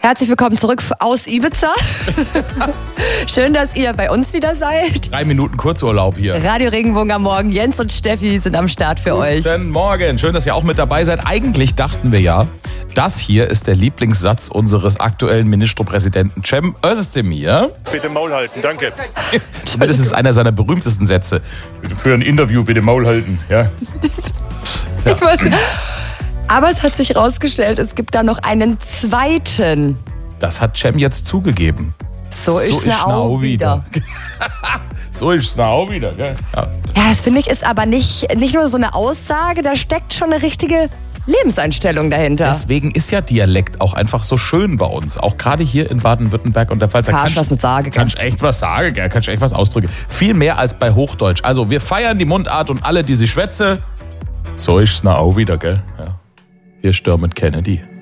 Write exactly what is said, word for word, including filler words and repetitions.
Herzlich willkommen zurück aus Ibiza. Schön, dass ihr bei uns wieder seid. Drei Minuten Kurzurlaub hier. Radio Regenbogen am Morgen. Jens und Steffi sind am Start für euch. Guten Morgen. Schön, dass ihr auch mit dabei seid. Eigentlich dachten wir ja, das hier ist der Lieblingssatz unseres aktuellen Ministerpräsidenten Cem Özdemir. Bitte Maul halten, danke. Das ist einer seiner berühmtesten Sätze. Bitte für ein Interview bitte Maul halten, ja. Ja. Aber es hat sich herausgestellt, es gibt da noch einen zweiten. Das hat Cem jetzt zugegeben. So ist es auch wieder. So ist es auch wieder, gell? Ja, ja, das finde ich ist aber nicht, nicht nur so eine Aussage, da steckt schon eine richtige Lebenseinstellung dahinter. Deswegen ist ja Dialekt auch einfach so schön bei uns. Auch gerade hier in Baden-Württemberg und der Pfalz. Kannst du was mit sagen, gell? Kannst echt was sagen, gell? Kannst echt was ausdrücken. Viel mehr als bei Hochdeutsch. Also wir feiern die Mundart und alle, die sie schwätze. So ist es auch wieder, gell? Ja. Hier stürmt Kennedy.